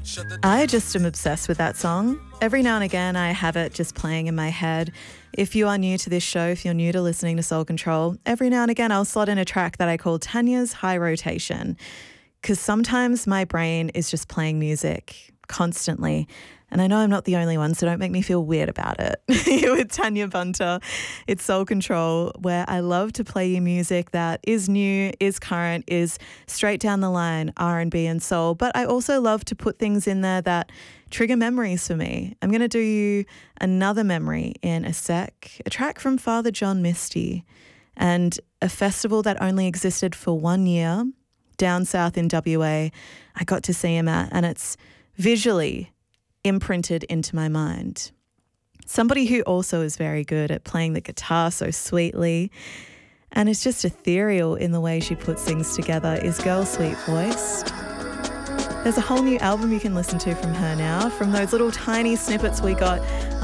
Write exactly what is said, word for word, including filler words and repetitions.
I just am obsessed with that song. Every now and again, I have it just playing in my head. If you are new to this show, if you're new to listening to Soul Control, every now and again, I'll slot in a track that I call Tanya's High Rotation, because sometimes my brain is just playing music constantly. And I know I'm not the only one, so don't make me feel weird about it. Here with Tanya Bunter, it's Soul Control, where I love to play you music that is new, is current, is straight down the line, R and B and soul. But I also love to put things in there that trigger memories for me. I'm going to do you another memory in a sec, a track from Father John Misty, and a festival that only existed for one year down south in W A. I got to see him at, and it's visually imprinted into my mind. Somebody who also is very good at playing the guitar so sweetly and is just ethereal in the way she puts things together is Girl Sweet Voice. There's a whole new album you can listen to from her now, from those little tiny snippets we got